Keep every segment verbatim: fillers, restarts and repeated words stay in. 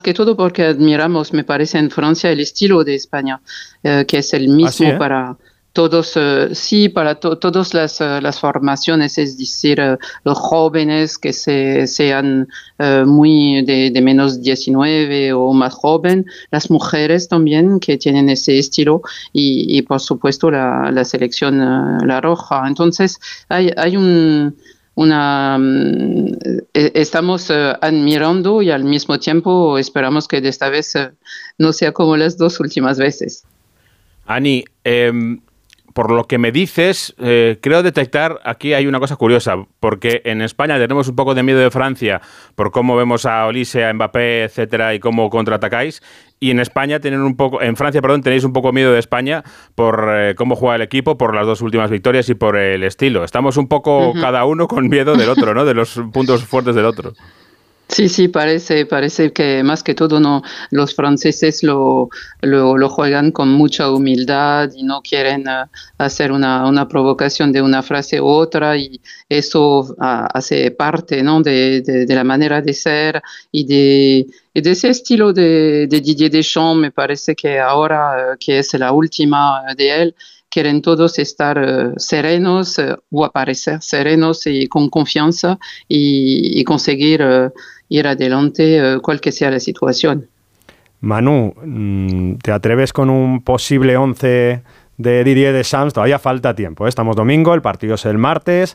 que todo porque admiramos, me parece, en Francia el estilo de España, eh, que es el mismo ¿Ah, sí, eh? para todos, uh, sí, para to todas las, uh, las formaciones, es decir, uh, los jóvenes que se, sean uh, muy de, de menos diecinueve o más joven, las mujeres también que tienen ese estilo y, y por supuesto la, la selección, uh, la roja. Entonces hay, hay un... Una, um, estamos uh, admirando y al mismo tiempo esperamos que de esta vez uh, no sea como las dos últimas veces. Ani, eh, por lo que me dices, eh, creo detectar aquí hay una cosa curiosa, porque en España tenemos un poco de miedo de Francia por cómo vemos a Olise, a Mbappé, etcétera, y cómo contraatacáis. Y en España tienen un poco, en Francia, perdón, tenéis un poco miedo de España por eh, cómo juega el equipo, por las dos últimas victorias y por el estilo. Estamos un poco uh-huh. cada uno con miedo del otro, ¿no? De los puntos fuertes del otro. Sí, sí, parece, parece que más que todo no, los franceses lo, lo, lo juegan con mucha humildad y no quieren uh, hacer una, una provocación de una frase u otra, y eso uh, hace parte, ¿no? de, de, de la manera de ser y de, y de ese estilo de, de Didier Deschamps. Me parece que ahora, uh, que es la última de él, quieren todos estar uh, serenos uh, o aparecer serenos y con confianza y, y conseguir uh, ir adelante uh, cual que sea la situación. Manu, ¿te atreves con un posible once de Didier Deschamps? Todavía falta tiempo, ¿eh? Estamos domingo, el partido es el martes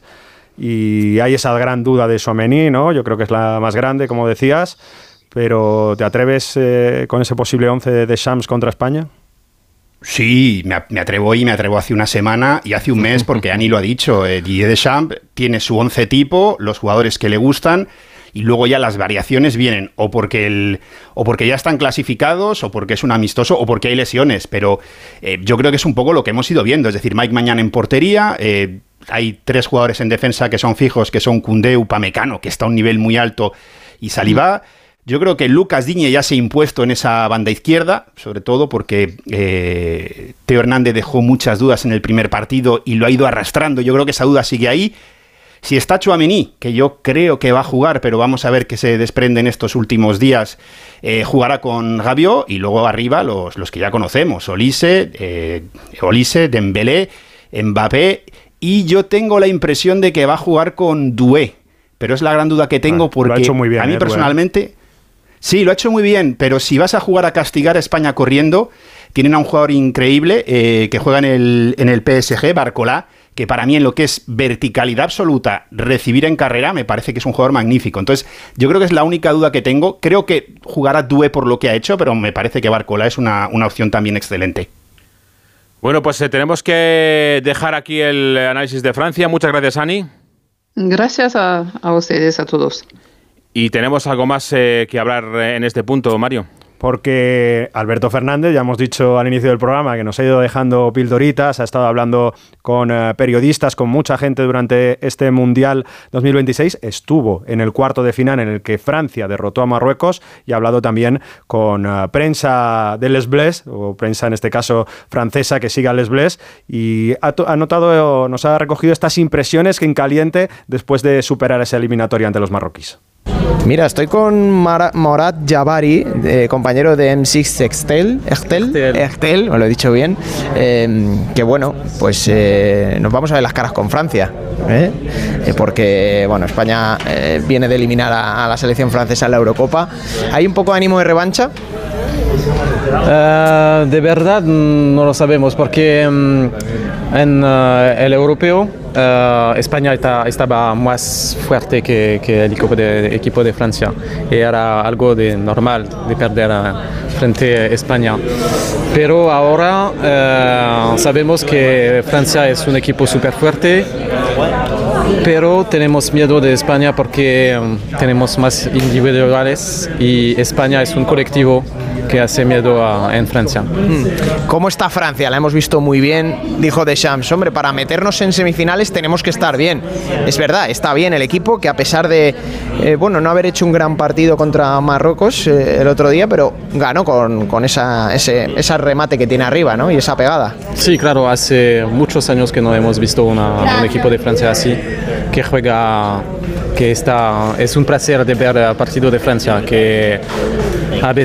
y hay esa gran duda de Tchouaméni, ¿no? Yo creo que es la más grande, como decías, pero ¿te atreves eh, con ese posible once de Deschamps contra España? Sí, me, me atrevo y me atrevo hace una semana y hace un mes, porque Ani lo ha dicho, eh, Didier Deschamps tiene su once tipo, los jugadores que le gustan, y luego ya las variaciones vienen o porque, el, o porque ya están clasificados, o porque es un amistoso, o porque hay lesiones, pero eh, yo creo que es un poco lo que hemos ido viendo, es decir, Mike Maignan en portería, eh, hay tres jugadores en defensa que son fijos, que son Koundé, Upamecano, que está a un nivel muy alto, y Saliba. Yo creo que Lucas Digne ya se ha impuesto en esa banda izquierda, sobre todo porque eh, Theo Hernández dejó muchas dudas en el primer partido y lo ha ido arrastrando. Yo creo que esa duda sigue ahí. Si está Tchouaméni, que yo creo que va a jugar, pero vamos a ver qué se desprende en estos últimos días, eh, jugará con Rabiot, y luego arriba los, los que ya conocemos, Olise, eh, Olise, Dembélé, Mbappé, y yo tengo la impresión de que va a jugar con Doué, pero es la gran duda que tengo, ah, porque lo ha hecho muy bien, a mí eh, personalmente... Doué. Sí, lo ha hecho muy bien, pero si vas a jugar a castigar a España corriendo, tienen a un jugador increíble eh, que juega en el, en el P S G, Barcola, que para mí en lo que es verticalidad absoluta, recibir en carrera, me parece que es un jugador magnífico. Entonces, yo creo que es la única duda que tengo. Creo que jugará Doué por lo que ha hecho, pero me parece que Barcola es una, una opción también excelente. Bueno, pues eh, tenemos que dejar aquí el análisis de Francia. Muchas gracias, Ani. Gracias a, a ustedes, a todos. ¿Y tenemos algo más eh, que hablar en este punto, Mario? Porque Alberto Fernández, ya hemos dicho al inicio del programa que nos ha ido dejando pildoritas, ha estado hablando con eh, periodistas, con mucha gente durante este Mundial dos mil veintiséis, estuvo en el cuarto de final en el que Francia derrotó a Marruecos y ha hablado también con eh, prensa de Les Bleus, o prensa en este caso francesa que sigue a Les Bleus, y ha, ha notado, nos ha recogido estas impresiones que en caliente después de superar esa eliminatoria ante los marroquíes. Mira, estoy con Mar- Morad Jabari, eh, compañero de M seis Excel, Excel, Excel, me lo he dicho bien, eh, que bueno, pues eh, nos vamos a ver las caras con Francia, ¿eh? Eh, porque bueno, España eh, viene de eliminar a, a la selección francesa en la Eurocopa. ¿Hay un poco de ánimo de revancha? Uh, de verdad no lo sabemos, porque um, en uh, el europeo uh, España está, estaba más fuerte que, que el equipo de, equipo de Francia, y era algo de normal de perder uh, frente a España, pero ahora uh, sabemos que Francia es un equipo súper fuerte, pero tenemos miedo de España porque um, tenemos más individuales y España es un colectivo que hace miedo a, en Francia. ¿Cómo está Francia? La hemos visto muy bien, dijo Deschamps. Hombre, para meternos en semifinales tenemos que estar bien. Es verdad, está bien el equipo, que a pesar de eh, bueno, no haber hecho un gran partido contra Marruecos eh, el otro día, pero ganó con, con esa, ese, ese remate que tiene arriba, ¿no? Y esa pegada. Sí, claro, hace muchos años que no hemos visto una, un equipo de Francia así, que juega que está, es un placer de ver el partido de Francia, que a veces